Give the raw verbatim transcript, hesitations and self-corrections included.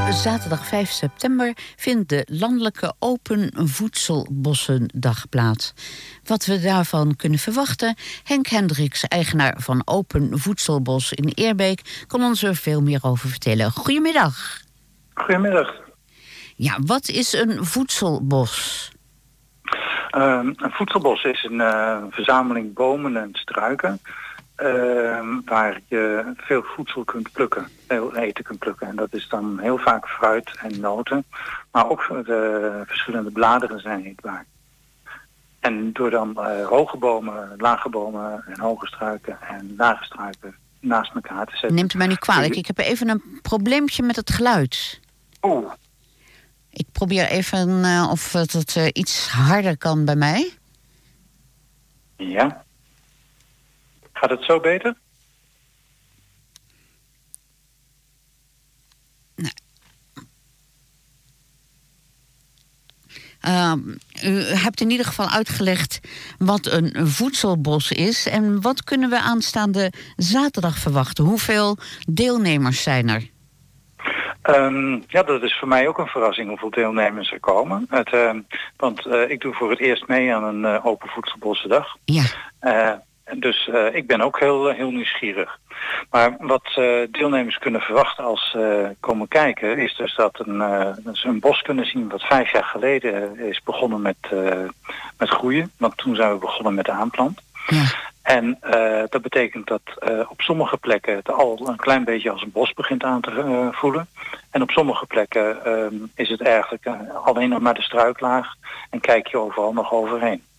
zaterdag vijf september vindt de landelijke Open Voedselbossendag plaats. Wat we daarvan kunnen verwachten, Henk Hendricks, eigenaar van Open Voedselbos in Eerbeek, kan ons er veel meer over vertellen. Goedemiddag. Goedemiddag. Ja, wat is een voedselbos? Uh, een voedselbos is een uh, verzameling bomen en struiken uh, waar je veel voedsel kunt plukken, veel eten kunt plukken. En dat is dan heel vaak fruit en noten, maar ook de verschillende bladeren zijn eetbaar. En door dan uh, hoge bomen, lage bomen en hoge struiken en lage struiken naast elkaar te zetten. Neemt u mij niet kwalijk, ik heb even een probleempje met het geluid. Oeh. Ik probeer even uh, of het, het uh, iets harder kan bij mij. Ja. Gaat het zo beter? Nee. Uh, u hebt in ieder geval uitgelegd wat een voedselbos is. En wat kunnen we aanstaande zaterdag verwachten? Hoeveel deelnemers zijn er? Um, ja, dat is voor mij ook een verrassing hoeveel deelnemers er komen. Het, uh, want uh, ik doe voor het eerst mee aan een uh, Open Voedselbossendag. Ja. Uh, dus uh, ik ben ook heel, heel nieuwsgierig. Maar wat uh, deelnemers kunnen verwachten als ze uh, komen kijken, is dus dat, een, uh, dat ze een bos kunnen zien wat vijf jaar geleden is begonnen met, uh, met groeien. Want toen zijn we begonnen met de aanplant. Ja. En uh, dat betekent dat uh, op sommige plekken het al een klein beetje als een bos begint aan te uh, voelen. En op sommige plekken uh, is het eigenlijk uh, alleen nog maar de struiklaag en kijk je overal nog overheen.